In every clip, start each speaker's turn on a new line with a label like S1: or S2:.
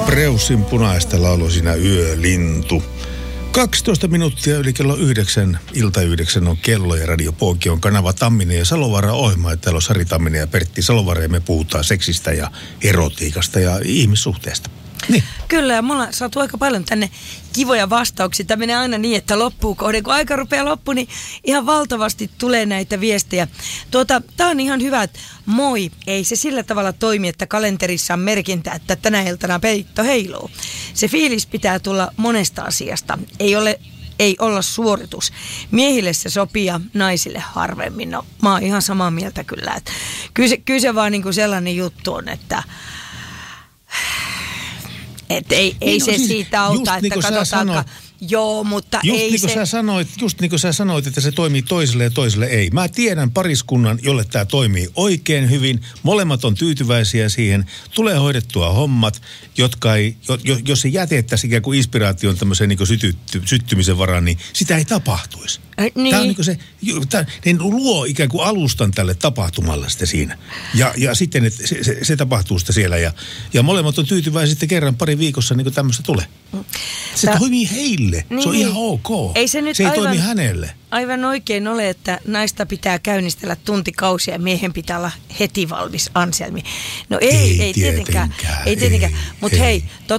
S1: Preussin punaista laulu siinä Yölintu. 12 minuuttia yli kello 9, ilta 9 on kello ja Radio Pooki on kanava Tamminen ja Salovaara ohjelma. Ja täällä on Sari Tamminen ja Pertti Salovaara ja me puhutaan seksistä ja erotiikasta ja ihmissuhteesta. Niin.
S2: Kyllä, ja mulla on saatu aika paljon tänne kivoja vastauksia. Tämä menee aina niin, että loppuu kohden. Kun aika rupeaa loppuun, niin ihan valtavasti tulee näitä viestejä. Tää on ihan hyvä, että moi, ei se sillä tavalla toimi, että kalenterissa on merkintä, että tänä iltana peitto heiluu. Se fiilis pitää tulla monesta asiasta. Ei olla suoritus. Miehille se sopii ja naisille harvemmin. No, mä oon ihan samaa mieltä kyllä. Että kyllä se vaan niinku sellainen juttu on, että ei niin, se siis siitä auta, että katsotaan. Joo, mutta
S1: just
S2: ei
S1: niin
S2: se.
S1: Just niin kuin sä sanoit, että se toimii toiselle ja toiselle ei. Mä tiedän pariskunnan, jolle tämä toimii oikein hyvin. Molemmat on tyytyväisiä siihen. Tulee hoidettua hommat, jotka ei, jos se jätettäisiin ikään kuin inspiraation tämmöiseen niin kuin syttymisen varaan, niin sitä ei tapahtuisi.
S2: Niin.
S1: Tämä on niin kuin se, ne luo ikään kuin alustan tälle tapahtumalle sitten siinä. Ja sitten että se tapahtuu sitten siellä. Ja molemmat on tyytyväisiä sitten kerran pari viikossa, niin kuin tämmöistä tulee. Se toimii heille.
S2: Niin,
S1: se on ihan ok.
S2: Se
S1: ei toimi hänelle.
S2: Aivan oikein ole, että naista pitää käynnistellä tuntikausia ja miehen pitää olla heti valmis Anselmi. No ei tietenkään. Mutta hei,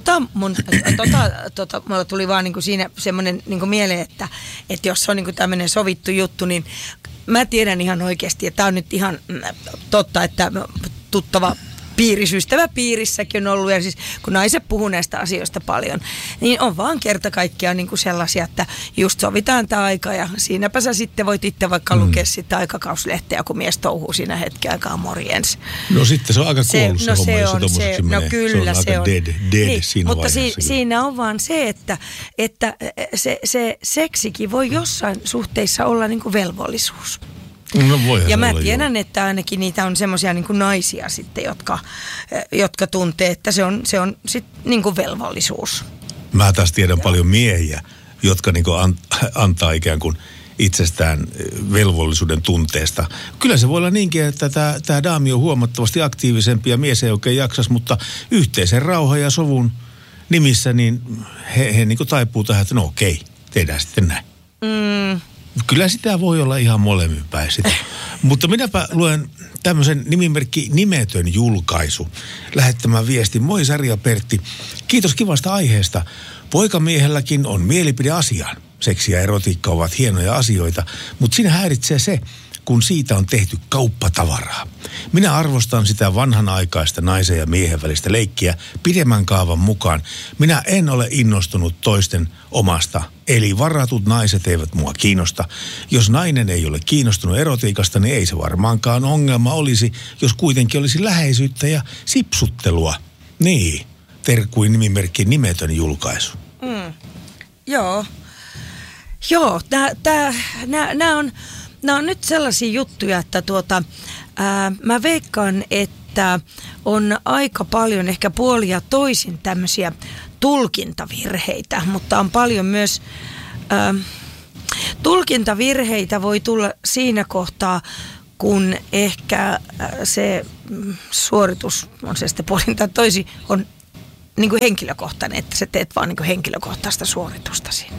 S2: mulla tuli vaan niinku siinä semmoinen niinku mieleen, että jos on niinku tämmöinen sovittu juttu, niin mä tiedän ihan oikeasti, että tämä on nyt ihan totta, että tuttava ystäväpiirissäkin on ollut, ja siis kun naiset puhuu näistä asioista paljon, niin on vaan kerta kaikkiaan niin kuin sellaisia, että just sovitaan tämä aika, ja siinäpä sä sitten voit itse vaikka lukea sitä aikakauslehteä, kun mies touhuu siinä hetken aikaa morjens.
S1: No sitten se on aika kuollut se homma, jos se tommoseksi menee.
S2: No kyllä se on.
S1: Dead niin, siinä
S2: mutta
S1: vaiheessa.
S2: Siinä on vaan se, että se seksikin voi jossain suhteissa olla niin kuin velvollisuus.
S1: No
S2: ja mä tiedän, että ainakin niitä on semmoisia niin kuin naisia sitten, jotka tuntee, että se on sitten niin kuin velvollisuus.
S1: Mä taas tiedän paljon miehiä, jotka niin kuin antaa ikään kuin itsestään velvollisuuden tunteesta. Kyllä se voi olla niinkin, että tämä daami on huomattavasti aktiivisempi ja mies ei oikein jaksas, mutta yhteisen rauhan ja sovun nimissä niin he niin kuin taipuu tähän, että no okei, tehdään sitten näin. Kyllä sitä voi olla ihan molemmin päin sitä. Mutta minäpä luen tämmöisen nimimerkki Nimetön julkaisu. Lähettämään viesti. Moi Sari ja Pertti. Kiitos kivasta aiheesta. Poikamiehelläkin on mielipide asiaan. Seksi ja erotiikka ovat hienoja asioita, mutta siinä häiritsee se, kun siitä on tehty kauppatavaraa. Minä arvostan sitä vanhanaikaista naisen ja miehen välistä leikkiä pidemmän kaavan mukaan. Minä en ole innostunut toisten omasta, eli varatut naiset eivät mua kiinnosta. Jos nainen ei ole kiinnostunut erotiikasta, niin ei se varmaankaan ongelma olisi, jos kuitenkin olisi läheisyyttä ja sipsuttelua. Niin, terkkuin nimimerkki Nimetön julkaisu.
S2: Joo, nämä on nyt sellaisia juttuja, että mä veikkaan, että on aika paljon ehkä puolin ja toisin tämmöisiä tulkintavirheitä, mutta on paljon myös tulkintavirheitä voi tulla siinä kohtaa, kun ehkä se suoritus, on se sitten puolin tai toisin, on niin kuin henkilökohtainen, että sä teet vaan niin kuin henkilökohtaista suoritusta siinä.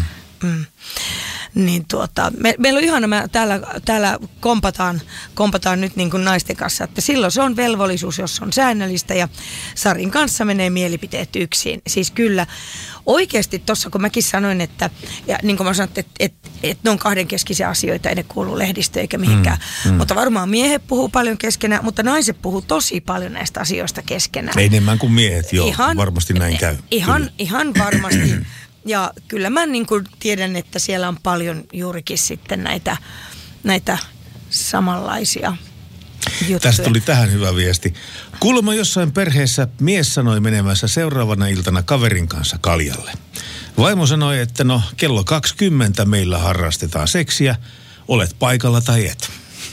S2: Niin meillä on ihana, me täällä kompataan nyt niin kuin naisten kanssa, että silloin se on velvollisuus, jos on säännöllistä, ja Sarin kanssa menee mielipiteet yksin. Siis kyllä, oikeasti tuossa kun mäkin sanoin, että, ja niin kuin mä sanoin, että ne on kahdenkeskisiä asioita, ei ne kuulu lehdistöön eikä mihinkään, mutta varmaan miehet puhuu paljon keskenään, mutta naiset puhuu tosi paljon näistä asioista keskenään.
S1: Enemmän kuin miehet, joo, varmasti näin käy.
S2: Ihan varmasti. Ja kyllä mä niin kuin tiedän, että siellä on paljon juurikin sitten näitä samanlaisia juttuja.
S1: Tästä tuli tähän hyvä viesti. Kuulemma jossain perheessä mies sanoi menemässä seuraavana iltana kaverin kanssa kaljalle. Vaimo sanoi, että no kello 20 meillä harrastetaan seksiä, olet paikalla tai et.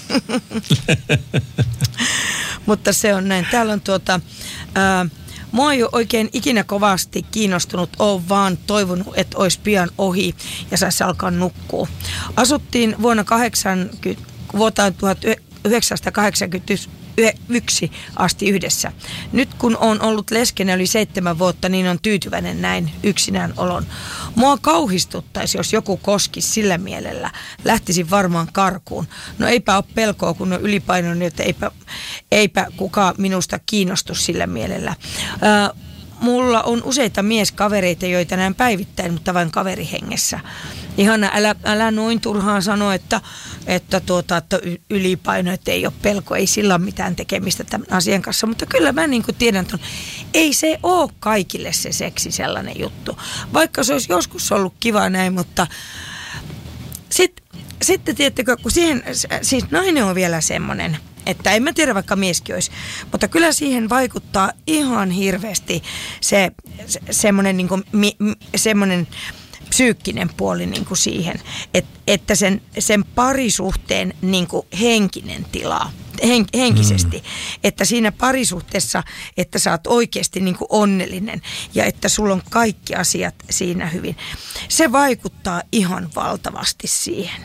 S2: Mutta se on näin. Täällä on mua ei ole oikein ikinä kovasti kiinnostunut, oon vaan toivonut, että olisi pian ohi ja saisi alkaa nukkua. Asuttiin vuonna 1989 yksi asti yhdessä. Nyt kun on ollut leskenä yli 7 vuotta, niin on tyytyväinen näin yksinään olon. Mua kauhistuttaisi, jos joku koskisi sillä mielellä. Lähtisin varmaan karkuun. No eipä ole pelkoa, kun on ylipainoinen, että eipä kukaan minusta kiinnostu sillä mielellä. Mulla on useita mieskavereita, joita näen päivittäin, mutta vain kaverihengessä. Ihana, älä noin turhaan sano, että ylipaino, että ei ole pelko, ei sillä ole mitään tekemistä tämän asian kanssa. Mutta kyllä mä niin kuin tiedän, että ei se ole kaikille se seksi sellainen juttu. Vaikka se olisi joskus ollut kiva näin, mutta sitten tiedättekö, kun siihen, siis nainen on vielä semmoinen, että en mä tiedä, vaikka mieskin olisi, mutta kyllä siihen vaikuttaa ihan hirveästi semmoinen niin kuin semmoinen psyykkinen puoli niin kuin siihen, että sen parisuhteen niin kuin henkinen tila, henkisesti, että siinä parisuhteessa, että sä oot oikeasti niin kuin onnellinen ja että sulla on kaikki asiat siinä hyvin. Se vaikuttaa ihan valtavasti siihen.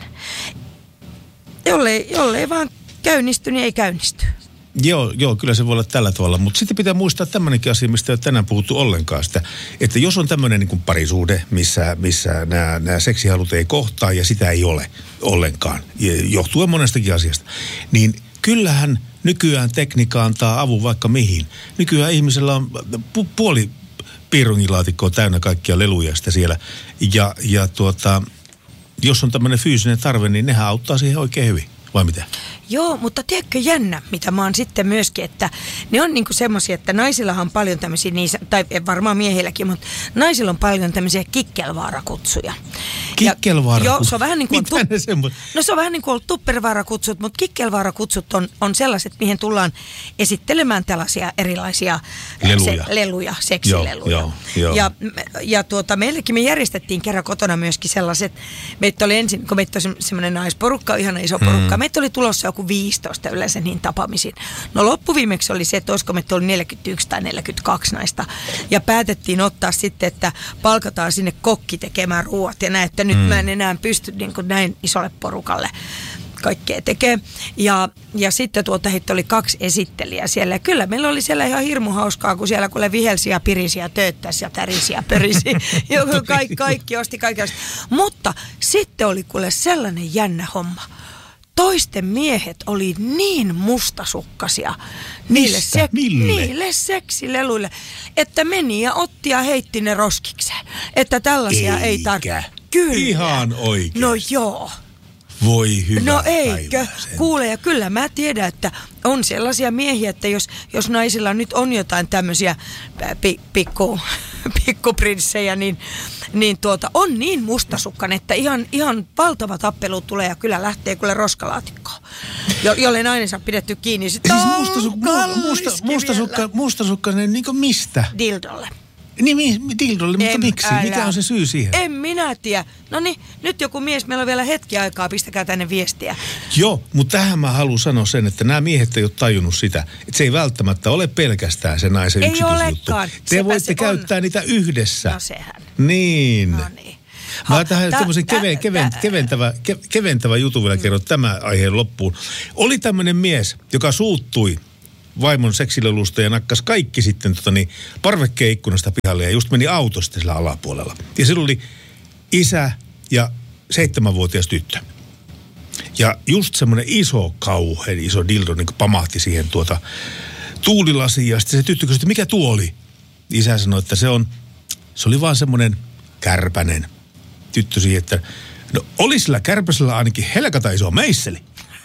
S2: Jollei vaan käynnisty, niin ei käynnisty.
S1: Joo, kyllä se voi olla tällä tavalla, mutta sitten pitää muistaa tämmöinenkin asia, mistä ei ole tänään puhuttu ollenkaan sitä, että jos on tämmöinen niin kuin parisuhde, missä nämä seksihalut ei kohtaa ja sitä ei ole ollenkaan, johtuen monestakin asiasta, niin kyllähän nykyään tekniikka antaa avun vaikka mihin. Nykyään ihmisellä on puoli piirongilaatikkoa täynnä kaikkia leluja sitä siellä ja jos on tämmöinen fyysinen tarve, niin nehän auttaa siihen oikein hyvin. Vai mitä?
S2: Joo, mutta tiedätkö jännä, mitä mä oon sitten myöskin, että ne on niinku semmoisia, että naisillahan on paljon tämmöisiä, tai varmaan miehilläkin, mutta naisilla on paljon tämmöisiä kikkelvaarakutsuja.
S1: Kikkelvaarakutsut?
S2: Joo, se on vähän niin kuin
S1: mitä ne semmoinen?
S2: No se on vähän niin kuin ollut tuppervaarakutsut, mutta kikkelvaarakutsut on sellaiset, mihin tullaan esittelemään tällaisia erilaisia leluja, seksileluja.
S1: Joo.
S2: Ja meillekin me järjestettiin kerran kotona myöskin sellaiset, meitä oli ensin, kun meitä oli semmoinen naisporukka, ihana iso porukka, meitä oli tulossa joku 15 yleensä niin tapaamisiin. No loppuviimeksi oli se, että olisiko meitä oli 41 tai 42 naista. Ja päätettiin ottaa sitten, että palkataan sinne kokki tekemään ruuat ja näin, että nyt mä en enää pysty niin kuin näin isolle porukalle kaikkea tekee. Ja sitten heitä oli 2 esittelijää siellä. Ja kyllä meillä oli siellä ihan hirmu hauskaa, kun siellä kuule vihelsi ja pirisi ja tööttäisi ja tärisi ja pörisi. Kaikki osti. Mutta sitten oli kuule sellainen jännä homma. Toisten miehet oli niin mustasukkasia niille seksileluille, että meni ja otti ja heitti ne roskikseen. Että tällaisia ei tarvitse. Kyllä.
S1: Ihan oikein.
S2: No joo.
S1: Voi hyvä.
S2: No eikö? Kuule, ja kyllä mä tiedän, että on sellaisia miehiä, että jos naisilla nyt on jotain tämmöisiä pikkuprinssejä, niin on niin mustasukkan, että ihan valtava tappelu tulee ja kyllä lähtee kuule roskalaatikkoon. Jolle nainen saa pidetty kiinni. Siis
S1: mustasukkainen niin kuin mistä?
S2: Dildolle.
S1: Niin, dildolle, mutta miksi? Mikä on se syy siihen?
S2: En minä tiedä. No niin, nyt joku mies, meillä on vielä hetki aikaa, pistäkää tänne viestiä.
S1: Joo, mutta tähän mä haluan sanoa sen, että nämä miehet ei ole tajunnut sitä, että se ei välttämättä ole pelkästään se naisen yksityisjuttu. Ei olekaan. Te voitte käyttää niitä yhdessä.
S2: No sehän.
S1: Niin.
S2: No niin.
S1: Mä tähän tämmöisen keventävä jutun vielä kerron tämän aiheen loppuun. Oli tämmöinen mies, joka suuttui vaimon seksilelusta ja nakkas kaikki sitten parvekkeen ikkunasta pihalle ja just meni autosta sillä alapuolella. Ja sillä oli isä ja 7-vuotias tyttö. Ja just semmoinen kauhean iso dildo niin pamahti siihen tuulilasiin ja sitten se tyttö kysyi, että mikä tuo oli? Isä sanoi, että se oli vaan semmoinen kärpänen. Tyttö siihen, että no oli sillä kärpäsellä ainakin helkata iso meisseli.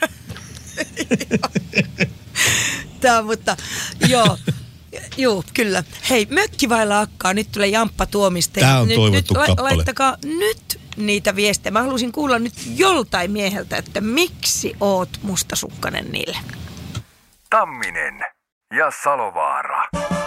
S2: Mutta joo, kyllä. Hei, mökki vailla akkaa, nyt tulee Jamppa Tuomista.
S1: Tämä on toivottu kappale.
S2: Laittakaa nyt niitä viestejä. Mä haluaisin kuulla nyt joltain mieheltä, että miksi oot mustasukkainen niille.
S3: Tamminen ja Salovaara.